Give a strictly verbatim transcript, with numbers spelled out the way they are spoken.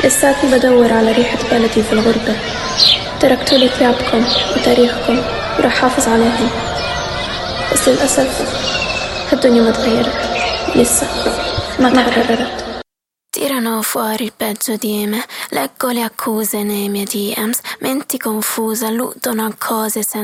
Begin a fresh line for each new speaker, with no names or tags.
لساتني بدور على ريحة بلدي في الغربة. تركتولي ثيابكم وتاريخكم وراح حافظ عليهم، بس للأسف هالدنيا ما تغيرت لسه، ما تحررت.
Tirano fuori il peggio di me, leggo le accuse nei miei D Ms, menti confuse, alludono a cose senza